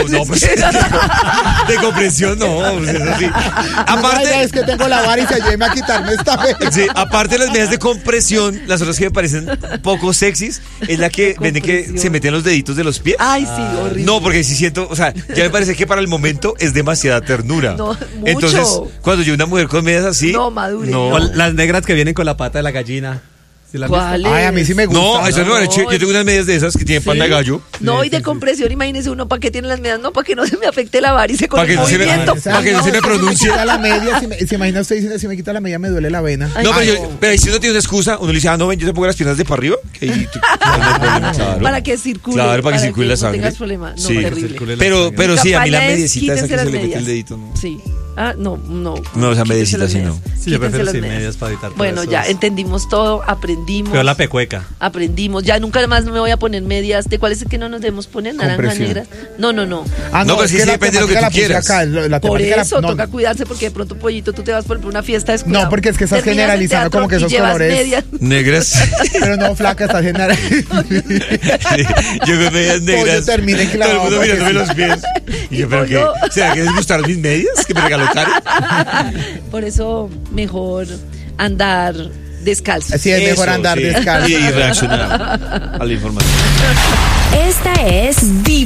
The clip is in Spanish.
no, pues de compresión no, pues es así. Aparte es que tengo la vara y se lleve a quitarme esta vez. Sí, aparte de las medias de compresión, las otras que me parecen poco sexys, es la que venden que se meten los deditos de los pies. Ay, sí, horrible. No, porque sí siento, o sea, ya me parece que para el momento es demasiada ternura. No, mucho. Entonces, cuando yo una mujer con medias así, No, madure. no. O las negras que vienen con la pata de la gallina. ¿Sí la han visto? ¿Cuál Ay, a mí sí me gusta. No, eso no, yo tengo unas medias de esas que tienen pata de gallo. No, y de compresión, imagínese uno, ¿para qué tiene las medias? No, para que no se me afecte la varice con Para que el no se me- movimiento. para que no se me pronuncie. quita la media, se imagina usted diciendo, si me quita la media me duele la vena. Ay, No, no. pero ahí si uno tiene una excusa, uno le dice, no, ven, yo te pongo las piernas de para arriba. Que ahí no hay problema, claro. Para que circule. Claro, para que circule la no sangre. tengas problema. No, Sí. terrible. Circule la Pero sangre. sí, a mí la Campaña es, mediecita esa que quítense se las le mete el medias. dedito, ¿no? Sí. Ah, no. No, esa Quítense mediecita las sí medias. no. Sí, yo Quítense prefiero las sin medias. medias para evitar todo Bueno, eso. ya entendimos todo, aprendimos. Pero la pecueca. Aprendimos. Ya nunca más me voy a poner medias. ¿De cuáles es que no nos debemos poner? Naranja, Compresión. negra. No. Ah, No, pero es sí, que sí, la depende de lo que temática tú la puse quieras. acá, la Por temática eso no, toca cuidarse porque de pronto, pollito, tú te vas por una fiesta descuidado. No, porque es que estás Terminas en generalizando teatro como que y esos llevas colores. medias. Negras. Pero no, flaca, estás generalizando. Yo con medias negras. termine Todo el mundo clavado, mirándome porque los pies. Y yo, pero pollo. qué, ¿será que les gustaron mis medias? ¿Que me regaló Karen? Por eso, mejor andar descalzo. Sí, es mejor Eso, andar sí. descalzo. Y reaccionar a la información. Esta es